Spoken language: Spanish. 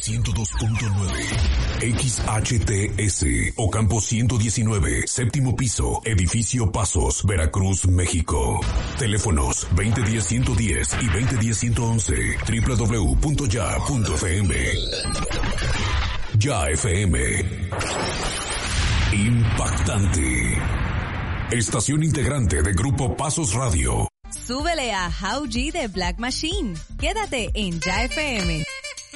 102.9 XHTS, Ocampo 119, séptimo piso, edificio Pasos, Veracruz, México. Teléfonos 2010-110 y 2010-111, www.ya.fm. Ya FM. Impactante. Estación integrante de Grupo Pasos Radio. Súbele a How G de Black Machine. Quédate en Ya FM.